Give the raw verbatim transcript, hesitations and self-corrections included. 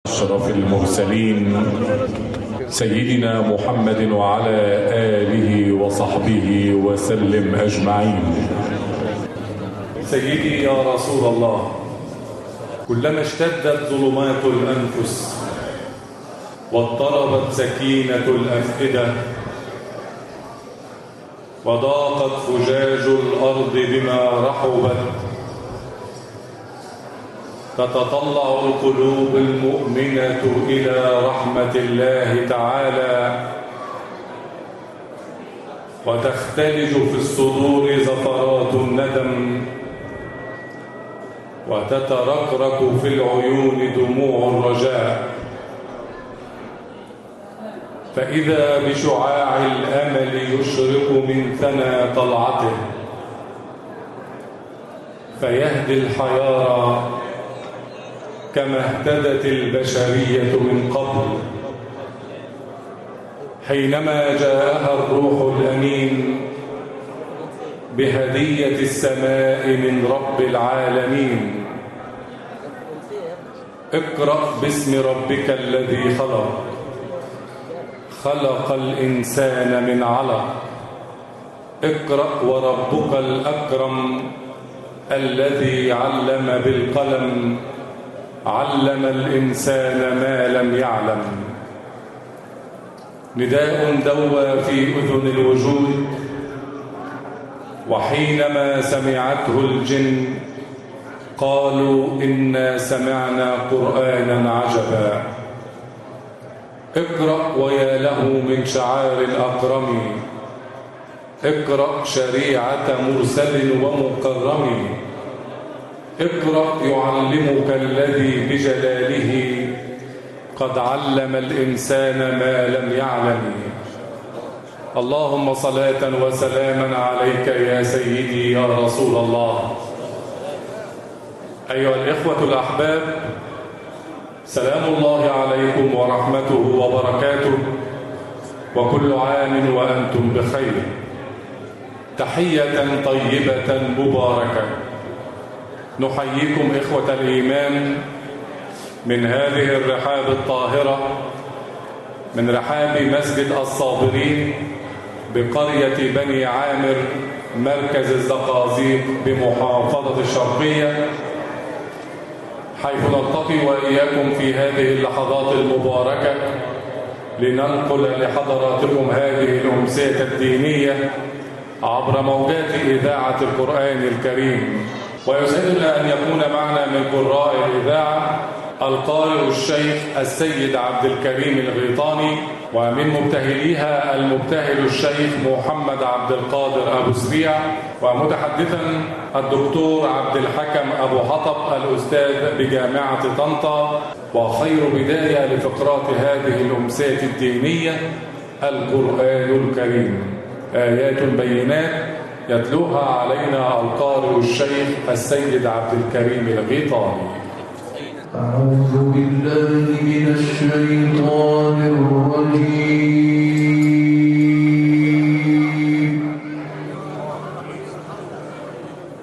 أشرف المرسلين سيدنا محمد وعلى آله وصحبه وسلم أجمعين. سيدي يا رسول الله، كلما اشتدت ظلمات الأنفس واضطربت سكينة الأفئدة وضاقت فجاج الأرض بما رحبت، تتطلع القلوب المؤمنة إلى رحمة الله تعالى، وتختلج في الصدور زفرات الندم، وتتركرك في العيون دموع الرجاء، فإذا بشعاع الأمل يشرق من ثنى طلعته فيهدي الحيارى كما اهتدت البشرية من قبل، حينما جاءها الروح الأمين بهدية السماء من رب العالمين. اقرأ باسم ربك الذي خلق، خلق الإنسان من علق. اقرأ وربك الأكرم الذي علم بالقلم، علم الإنسان ما لم يعلم. نداء دوى في أذن الوجود، وحينما سمعته الجن قالوا إنا سمعنا قرآنا عجبا. اقرأ ويا له من شعار الأكرم، اقرأ شريعة مرسل ومكرم. اقرأ يعلمك الذي بجلاله قد علم الإنسان ما لم يعلم. اللهم صلاة وسلاما عليك يا سيدي يا رسول الله. أيها الإخوة الأحباب، سلام الله عليكم ورحمته وبركاته، وكل عام وأنتم بخير. تحية طيبة مباركة نحييكم إخوة الإيمان من هذه الرحاب الطاهرة، من رحاب مسجد الصابرين بقرية بني عامر مركز الزقازيق بمحافظة الشرقية، حيث نلتقي وإياكم في هذه اللحظات المباركة لننقل لحضراتكم هذه الأمسية الدينية عبر موجات إذاعة القرآن الكريم. ويسعدنا أن يكون معنا من قراء الإذاعة القارئ الشيخ السيد عبد الكريم الغيطاني، ومن مبتهليها المبتهل الشيخ محمد عبد القادر أبو سريع، ومتحدثا الدكتور عبد الحكم أبو حطب الأستاذ بجامعة طنطا. وخير بداية لفقرات هذه الأمسية الدينية القرآن الكريم، آيات بينات يتلوها علينا القارئ الشيخ السيد عبد الكريم الغيطاني. أعوذ بالله من الشيطان